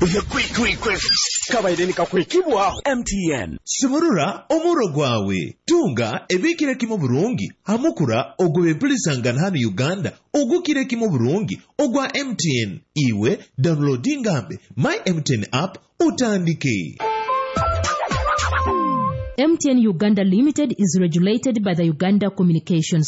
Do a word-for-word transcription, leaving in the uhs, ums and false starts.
Oya quick quick quick. Kabaide nikakwekibwa M T N. Simurura omuro gwawe. Tunga ebikire kimo burungi. Hamukura ogobe mplisangana hano Uganda. Ogukire kimo burungi. Ogwa M T N. Iwe downloadingambe My M T N app utandike. M T N Uganda Limited is regulated by the Uganda Communications